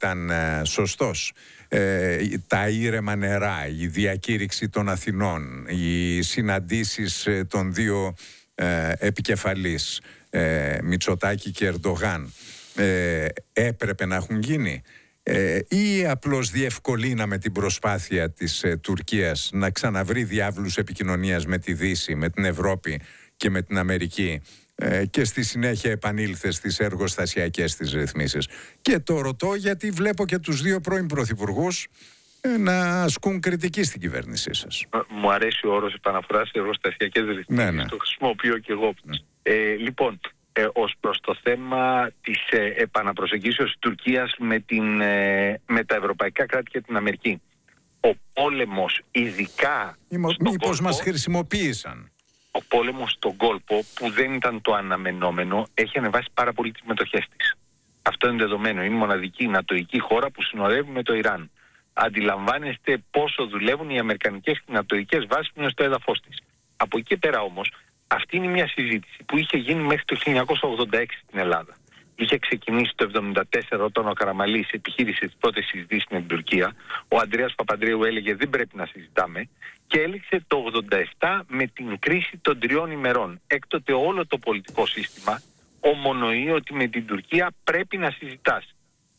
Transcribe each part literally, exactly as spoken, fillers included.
ήταν ε, σωστός. Ε, τα ήρεμα νερά, η διακήρυξη των Αθηνών, οι συναντήσεις ε, των δύο ε, επικεφαλής, ε, Μητσοτάκη και Ερντογάν, ε, έπρεπε να έχουν γίνει, ε, ή απλώς διευκολύναμε την προσπάθεια της ε, Τουρκίας να ξαναβρει διάβλους επικοινωνίας με τη Δύση, με την Ευρώπη και με την Αμερική, ε, και στη συνέχεια επανήλθε στις εργοστασιακές της ρυθμίσεις? Και το ρωτώ γιατί βλέπω και τους δύο πρώην πρωθυπουργούς ε, να ασκούν κριτική στην κυβέρνησή σας. Μου αρέσει ο όρος επαναφοράς σε εργοστασιακές ρυθμίσεις. Ναι, ναι. Το χρησιμοποιώ και εγώ. Ναι. Ε, λοιπόν, ε, ως προς το θέμα της ε, επαναπροσεγγίσεως της Τουρκίας με, την, ε, με τα ευρωπαϊκά κράτη και την Αμερική. Ο πόλεμος, ειδικά μήπως μας χρησιμοποίησαν. Ο πόλεμος στον κόλπο, που δεν ήταν το αναμενόμενο, έχει ανεβάσει πάρα πολύ τις μετοχές της. Αυτό είναι δεδομένο. Είναι η μοναδική νατοϊκή χώρα που συνορεύει με το Ιράν. Αντιλαμβάνεστε πόσο δουλεύουν οι αμερικανικές και νατοϊκές βάσεις που είναι στο έδαφος της. Από εκεί και πέρα όμως, αυτή είναι μια συζήτηση που είχε γίνει μέχρι το χίλια εννιακόσια ογδόντα έξι στην Ελλάδα. Είχε ξεκινήσει το εβδομήντα τέσσερα όταν ο Καραμαλής επιχείρησε τις πρώτες συζητήσεις με την Τουρκία. Ο Ανδρέας Παπανδρέου έλεγε δεν πρέπει να συζητάμε. Και έληξε το ογδόντα επτά με την κρίση των τριών ημερών. Έκτοτε όλο το πολιτικό σύστημα ομονοεί ότι με την Τουρκία πρέπει να συζητάς.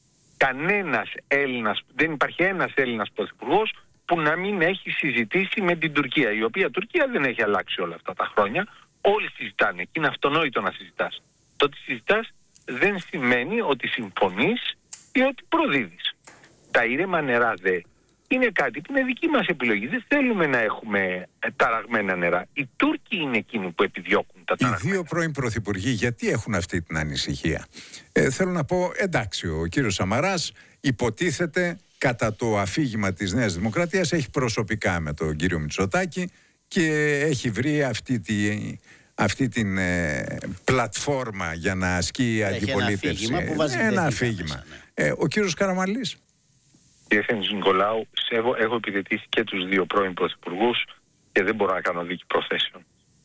Κανένας Έλληνας, δεν υπάρχει ένας Έλληνας πρωθυπουργός που να μην έχει συζητήσει με την Τουρκία, η οποία Τουρκία δεν έχει αλλάξει όλα αυτά τα χρόνια. Όλοι συζητάνε και είναι αυτονόητο να συζητάς. Το ότι συζητάς δεν σημαίνει ότι συμφωνείς ή ότι προδίδεις. Τα ήρεμα νερά δε είναι κάτι που είναι δική μας επιλογή. Δεν θέλουμε να έχουμε ταραγμένα νερά. Οι Τούρκοι είναι εκείνοι που επιδιώκουν τα ταραγμένα. Οι δύο πρώην πρωθυπουργοί γιατί έχουν αυτή την ανησυχία? Ε, θέλω να πω, εντάξει, ο κύριος Σαμαράς υποτίθεται κατά το αφήγημα της Νέας Δημοκρατίας έχει προσωπικά με τον κύριο Μητσοτάκη και έχει βρει αυτή τη... αυτή την ε, πλατφόρμα για να ασκεί η αντιπολίτευση. Ένα αφήγημα που βάζει ένα αφήγημα. Ναι. Ε, ο κύριος Καραμαλής. Κύριε Θέμης Νικολάου, έχω υπηρετήσει και τους δύο πρώην πρωθυπουργούς και δεν μπορώ να κάνω δίκη προθέσεων.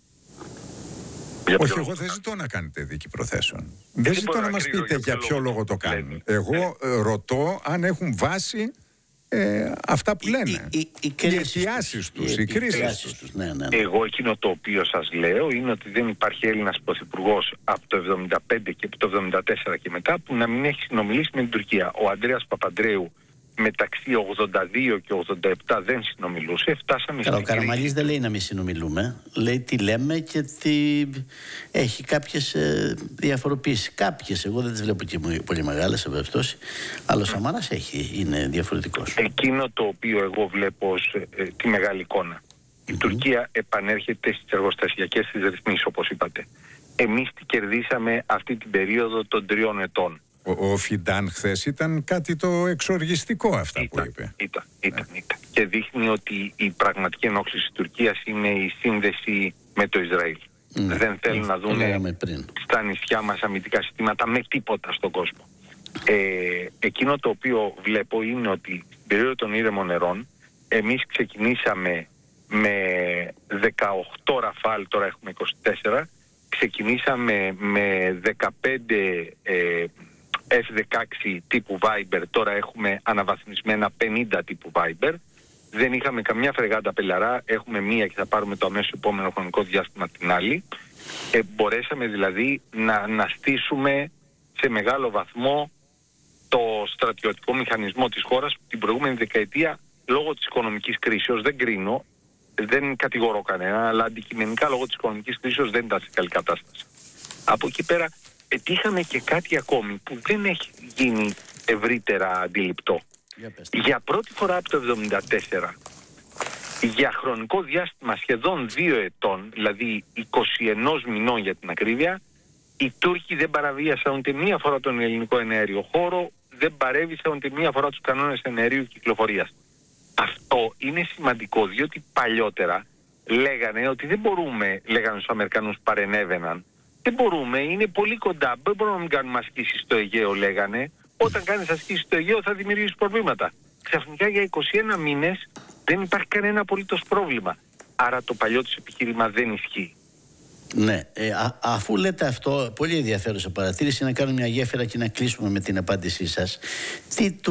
Όχι, εγώ δεν ζητώ να κάνετε δίκη προθέσεων. Δεν, δεν ζητώ να μας πείτε για, για ποιο λόγο το κάνουν. Εγώ ε. ρωτώ αν έχουν βάση ε, αυτά που λένε. Οι, οι, οι, οι αιτιάσεις τους, οι, οι κρίσεις τους. τους. Ναι, ναι, ναι. Εγώ εκείνο το οποίο σας λέω είναι ότι δεν υπάρχει Έλληνας πρωθυπουργός από το εβδομήντα πέντε και από το εβδομήντα τέσσερα και μετά που να μην έχει συνομιλήσει με την Τουρκία. Ο Ανδρέας Παπανδρέου μεταξύ ογδόντα δύο και ογδόντα επτά δεν συνομιλούσε. Φτάσαμε Καλά, ο Καραμαλής δεν λέει να μην συνομιλούμε. Λέει τι λέμε και τι... έχει κάποιες ε, διαφοροποίησεις. Κάποιες, εγώ δεν τις βλέπω και πολύ μεγάλες σε περιπτώσει. Αλλά ο Σαμαράς έχει, είναι διαφορετικός. Εκείνο το οποίο εγώ βλέπω ως ε, τη μεγάλη εικόνα. Η mm-hmm. Τουρκία επανέρχεται στις εργοστασιακές της ρυθμίσεις, όπως είπατε. Εμείς τι κερδίσαμε αυτή την περίοδο των τριών ετών. Ο, ο Φιντάν χθες ήταν κάτι το εξοργιστικό αυτά ήταν, που είπε. Ήταν, ήταν, ναι. ήταν. Και δείχνει ότι η πραγματική ενόχληση της Τουρκίας είναι η σύνδεση με το Ισραήλ. Ναι. Δεν θέλουν να δουν στα νησιά μας αμυντικά συστήματα με τίποτα στον κόσμο. Ε, εκείνο το οποίο βλέπω είναι ότι στην περίοδο των ήρεμων νερών εμείς ξεκινήσαμε με δεκαοκτώ Ραφάλ, τώρα έχουμε είκοσι τέσσερα. Ξεκινήσαμε με δεκαπέντε ε, εφ δεκαέξι τύπου Viper, τώρα έχουμε αναβαθμισμένα πενήντα τύπου Viper. Δεν είχαμε καμιά φρεγάτα πελαρά, έχουμε μία και θα πάρουμε το αμέσως επόμενο χρονικό διάστημα την άλλη. Ε, μπορέσαμε δηλαδή να, να στήσουμε σε μεγάλο βαθμό το στρατιωτικό μηχανισμό της χώρας την προηγούμενη δεκαετία λόγω της οικονομικής κρίσεως. Δεν κρίνω, δεν κατηγορώ κανένα, αλλά αντικειμενικά λόγω της οικονομικής κρίσεως δεν ήταν σε καλή κατάσταση. Από εκεί πέρα πετύχαμε και κάτι ακόμη που δεν έχει γίνει ευρύτερα αντιληπτό. Για, για πρώτη φορά από το εβδομήντα τέσσερα, για χρονικό διάστημα σχεδόν δύο ετών, δηλαδή είκοσι ένα μηνών για την ακρίβεια, οι Τούρκοι δεν παραβίασαν ούτε μία φορά τον ελληνικό εναέριο χώρο, δεν παρέβησαν ούτε μία φορά τους κανόνες εναερίου κυκλοφορίας. Αυτό είναι σημαντικό, διότι παλιότερα λέγανε ότι δεν μπορούμε, λέγανε στους Αμερικανούς παρενέβαιναν, δεν μπορούμε, είναι πολύ κοντά, δεν μπορούμε να μην κάνουμε ασκήσεις στο Αιγαίο, λέγανε. Όταν κάνεις ασκήσεις στο Αιγαίο θα δημιουργήσεις προβλήματα. Ξαφνικά για είκοσι ένα μήνες δεν υπάρχει κανένα απολύτως πρόβλημα. Άρα το παλιό τους επιχείρημα δεν ισχύει. Ναι, ε, α, αφού λέτε αυτό, πολύ ενδιαφέρουσα παρατήρηση, να κάνω μια γέφυρα και να κλείσουμε με την απάντησή σας. Τι